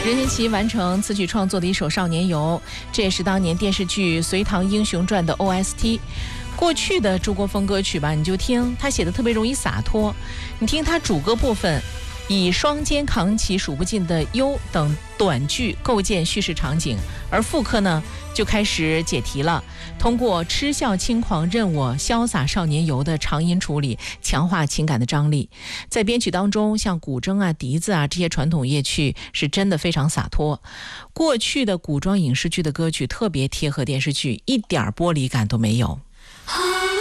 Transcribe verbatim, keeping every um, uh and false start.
任贤齐完成词曲创作的一首《少年游》，这也是当年电视剧《隋唐英雄传》的 O S T。过去的中国风歌曲吧，你就听他写的特别容易洒脱。你听他主歌部分，以双肩扛起数不尽的忧等短句构建叙事场景，而副歌呢就开始解题了，通过痴笑轻狂任我潇洒少年游的长音处理，强化情感的张力。在编曲当中，像古筝啊、笛子啊这些传统乐曲是真的非常洒脱。过去的古装影视剧的歌曲特别贴合电视剧，一点玻璃感都没有。